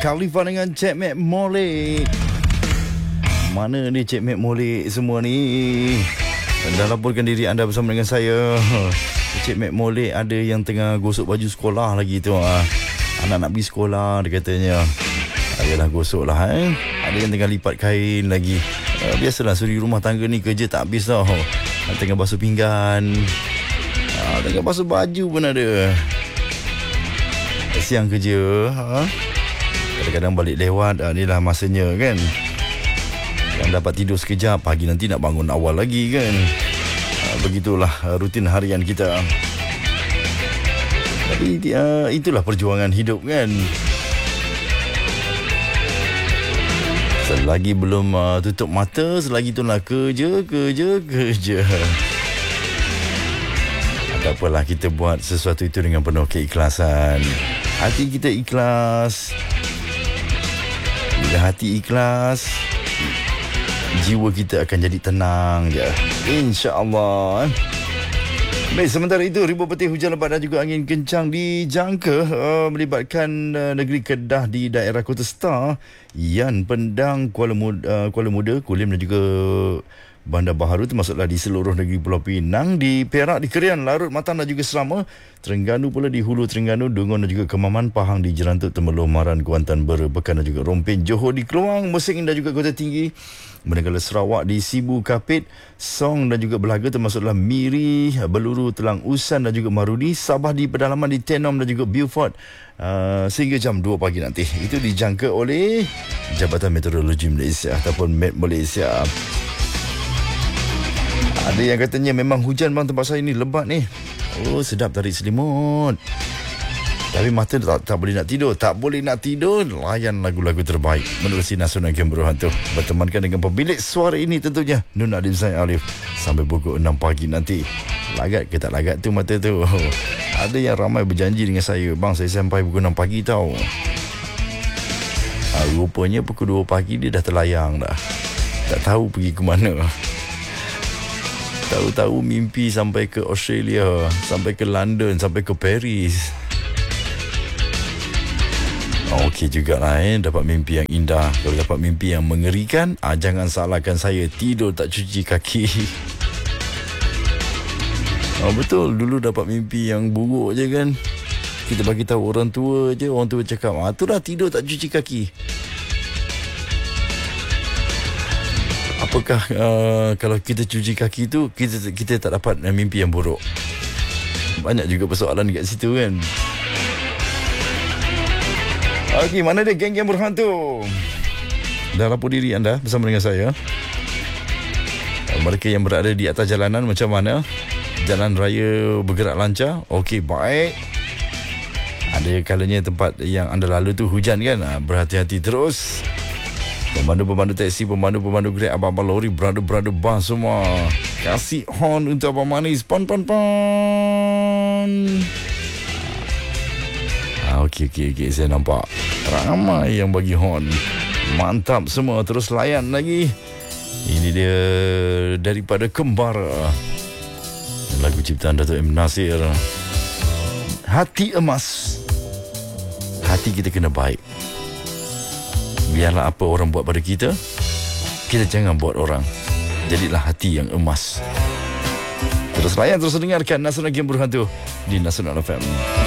Khalifa dengan Cik Mac Molek. Mana ni Cik Mac Molek semua ni? Dah laporkan diri anda bersama dengan saya. Cik Mac Molek ada yang tengah gosok baju sekolah lagi tu. Anak nak pergi sekolah dia katanya. Ayalah gosok lah Ada yang tengah lipat kain lagi. Biasalah suri rumah tangga ni kerja tak habis tau. Tengah basuh pinggan, tengah basuh baju pun ada. Siang kerja, kadang-kadang balik lewat. Inilah masanya kan. Yang dapat tidur sekejap, pagi nanti nak bangun awal lagi kan. Begitulah rutin harian kita. Tapi itulah perjuangan hidup kan. Selagi belum tutup mata, selagi itulah kerja. Tak apalah, kita buat sesuatu itu dengan penuh keikhlasan. Hati kita ikhlas. Bila hati ikhlas, jiwa kita akan jadi tenang je, InsyaAllah. Baik, sementara itu ribuan petir hujan lebat dan juga angin kencang dijangka melibatkan negeri Kedah di daerah Kota Star, Yan, Pendang, Kuala Muda, Kulim dan juga Bandar Baharu, termasuklah di seluruh negeri Pulau Pinang, di Perak, di Kerian, Larut, Matan dan juga Selama, Terengganu pula di Hulu Terengganu, Dungun dan juga Kemaman, Pahang di Jerantut, Temerloh, Maran, Kuantan, Bekan dan juga Rompin, Johor di Keluang, Mesing dan juga Kota Tinggi, manakala Sarawak di Sibu, Kapit, Song dan juga Belaga, termasuklah Miri, Beluru, Telang Usan dan juga Marudi, Sabah di pedalaman di Tenom dan juga Beaufort, sehingga jam 2 pagi nanti. Itu dijangka oleh Jabatan Meteorologi Malaysia ataupun Met Malaysia. Ada yang katanya memang hujan bang tempat saya ni, lebat ni. Oh, sedap tarik selimut. Tapi mata tak boleh nak tidur. Tak boleh nak tidur, layan lagu-lagu terbaik menerusi Nasional Game Berhantu. Bertemankan dengan pemilik suara ini tentunya, Nun Adim Zain Alif. Sampai pukul 6 pagi nanti. Lagat ke tak lagat tu mata tu? Ada yang ramai berjanji dengan saya, bang saya sampai pukul 6 pagi tau. Rupanya pukul 2 pagi dia dah terlayang dah. Tak tahu pergi ke mana. Tahu-tahu mimpi sampai ke Australia, sampai ke London, sampai ke Paris. Okey jugalah dapat mimpi yang indah. Kalau dapat mimpi yang mengerikan, jangan salahkan saya tidur tak cuci kaki. Betul, dulu dapat mimpi yang buruk je kan. Kita bagi tahu orang tua je, orang tua cakap, tu dah tidur tak cuci kaki. Apakah kalau kita cuci kaki tu kita tak dapat mimpi yang buruk? Banyak juga persoalan dekat situ kan. Okey, mana dia geng-geng berhantu? Dah lapor diri anda bersama dengan saya. Mereka yang berada di atas jalanan macam mana? Jalan raya bergerak lancar? Okey, baik. Ada kalanya tempat yang anda lalu tu hujan kan? Berhati-hati terus. Pemandu-pemandu taksi, pemandu-pemandu Grab, abang-abang lori, brother-brother bus semua, kasih horn untuk Abang Manis. Pon. Okey, saya nampak ramai yang bagi horn. Mantap semua, terus layan lagi. Ini dia daripada Kembara, lagu ciptaan Dato' M. Nasir. Hati emas. Hati kita kena baik. Biarlah apa orang buat pada kita, kita jangan buat orang. Jadilah hati yang emas. Terus layan, terus dengarkan Nasional Game Berhantu di Nasional FM.